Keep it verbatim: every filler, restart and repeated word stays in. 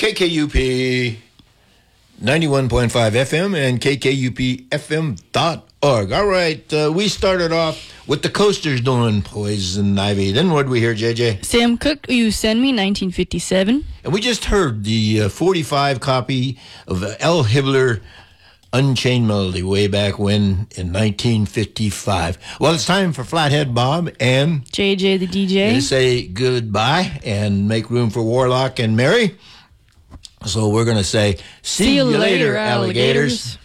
K K U P ninety-one point five F M and K K U P F M dot org. All right, uh, we started off with the Coasters doing Poison Ivy. Then what did we hear, J J? Sam Cooke, You Send Me, nineteen fifty-seven. And we just heard the uh, forty-five copy of uh, Al Hibbler, Unchained Melody, way back when in nineteen fifty-five. Well, it's time for Flathead Bob and J J the D J to say goodbye and make room for Warlock and Mary. So we're going to say, see, See you you later, later, alligators. alligators.